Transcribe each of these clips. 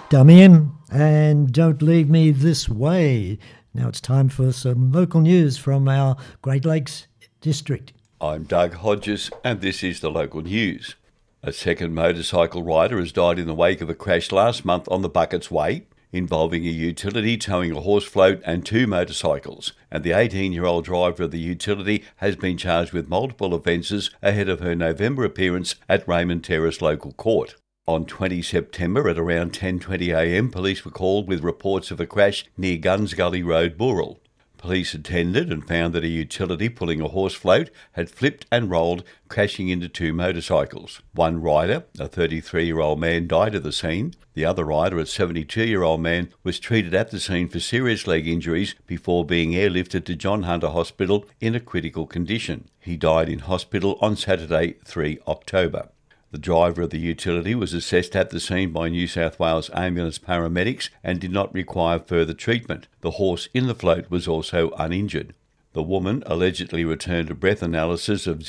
Damien, and don't leave me this way. Now it's time for some local news from our Great Lakes district. I'm Doug Hodges, and this is the local news. A second motorcycle rider has died in the wake of a crash last month on the Buckets Way, involving a utility towing a horse float and two motorcycles, and the 18-year-old driver of the utility has been charged with multiple offences ahead of her November appearance at Raymond Terrace Local Court. On 20 September at around 10:20am, police were called with reports of a crash near Guns Gully Road, Booral. Police attended and found that a utility pulling a horse float had flipped and rolled, crashing into two motorcycles. One rider, a 33-year-old man, died at the scene. The other rider, a 72-year-old man, was treated at the scene for serious leg injuries before being airlifted to John Hunter Hospital in a critical condition. He died in hospital on Saturday, 3 October. The driver of the utility was assessed at the scene by New South Wales ambulance paramedics and did not require further treatment. The horse in the float was also uninjured. The woman allegedly returned a breath analysis of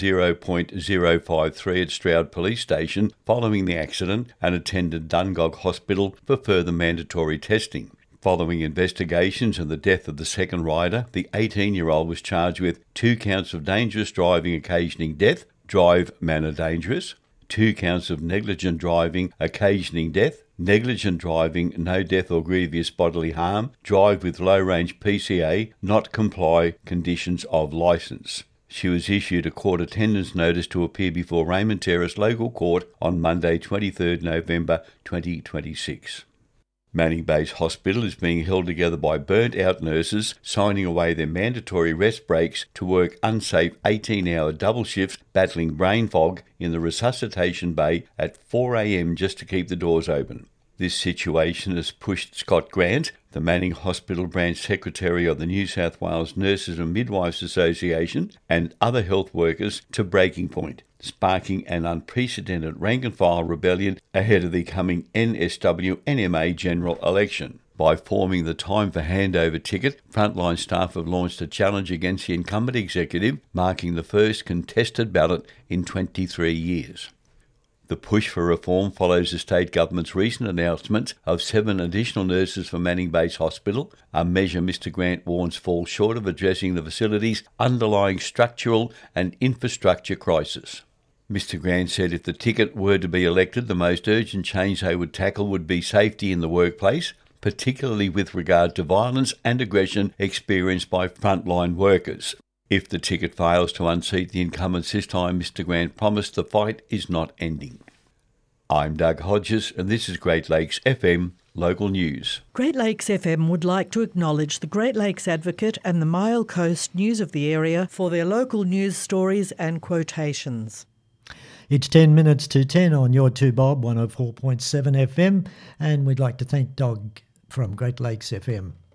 0.053 at Stroud Police Station following the accident and attended Dungog Hospital for further mandatory testing. Following investigations and the death of the second rider, the 18-year-old was charged with 2 counts of dangerous driving occasioning death, drive manner dangerous, 2 counts of negligent driving occasioning death, negligent driving, no death or grievous bodily harm, drive with low-range PCA, not comply conditions of licence. She was issued a court attendance notice to appear before Raymond Terrace Local Court on Monday 23 November 2026. Manning Base Hospital is being held together by burnt-out nurses signing away their mandatory rest breaks to work unsafe 18-hour double shifts battling brain fog in the resuscitation bay at 4am just to keep the doors open. This situation has pushed Scott Grant, the Manning Hospital Branch Secretary of the New South Wales Nurses and Midwives Association, and other health workers to breaking point, sparking an unprecedented rank-and-file rebellion ahead of the coming NSW-NMA general election. By forming the Time for Handover ticket, frontline staff have launched a challenge against the incumbent executive, marking the first contested ballot in 23 years. The push for reform follows the state government's recent announcement of 7 additional nurses for Manning Base Hospital, a measure Mr Grant warns falls short of addressing the facility's underlying structural and infrastructure crisis. Mr Grant said if the ticket were to be elected, the most urgent change they would tackle would be safety in the workplace, particularly with regard to violence and aggression experienced by frontline workers. If the ticket fails to unseat the incumbents this time, Mr Grant promised the fight is not ending. I'm Doug Hodges, and this is Great Lakes FM Local News. Great Lakes FM would like to acknowledge the Great Lakes Advocate and the Mile Coast News of the area for their local news stories and quotations. It's 10 minutes to 10 on your 2Bob 104.7 FM, and we'd like to thank Doug from Great Lakes FM.